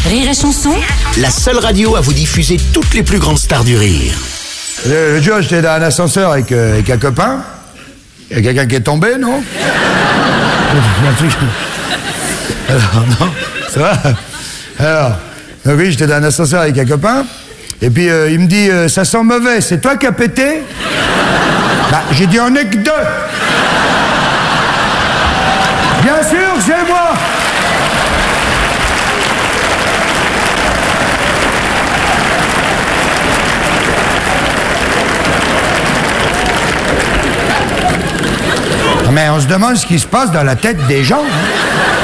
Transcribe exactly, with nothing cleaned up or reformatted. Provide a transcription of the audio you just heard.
Rire et chanson, La seule radio à vous diffuser toutes les plus grandes stars du rire. Le, le jour, j'étais dans un ascenseur avec, euh, avec un copain. Il y a quelqu'un qui est tombé, non? Un truc. Alors, non, ça va? Alors, donc oui, j'étais dans un ascenseur avec un copain. Et puis, euh, il me dit, euh, ça sent mauvais, c'est toi qui as pété? Bah, j'ai dit, on est que deux. Bien sûr, c'est moi. Mais on se demande ce qui se passe dans la tête des gens. Hein.